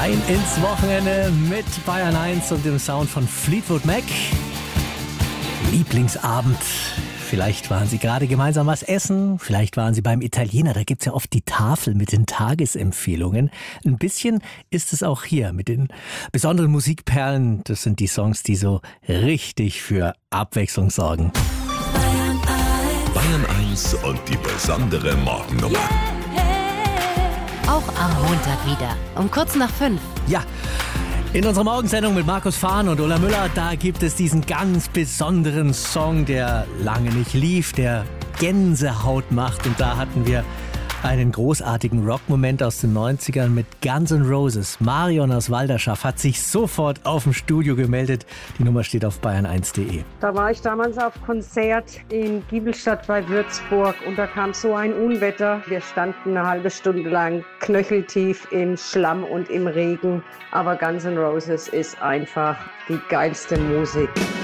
Rein ins Wochenende mit Bayern 1 und dem Sound von Fleetwood Mac. Lieblingsabend. Vielleicht waren Sie gerade gemeinsam was essen, vielleicht waren Sie beim Italiener, da gibt's ja oft die Tafel mit den Tagesempfehlungen. Ein bisschen ist es auch hier mit den besonderen Musikperlen. Das sind die Songs, die so richtig für Abwechslung sorgen. Bayern 1 und die besondere Morgennummer. Auch am Montag wieder, um kurz nach 5. Ja, in unserer Morgensendung mit Markus Fahn und Ulla Müller, da gibt es diesen ganz besonderen Song, der lange nicht lief, der Gänsehaut macht. Und da hatten wir einen großartigen Rockmoment aus den 90ern mit Guns N' Roses. Marion aus Walderschaff hat sich sofort auf dem Studio gemeldet. Die Nummer steht auf bayern1.de. Da war ich damals auf Konzert in Giebelstadt bei Würzburg und da kam so ein Unwetter. Wir standen eine halbe Stunde lang knöcheltief im Schlamm und im Regen. Aber Guns N' Roses ist einfach die geilste Musik.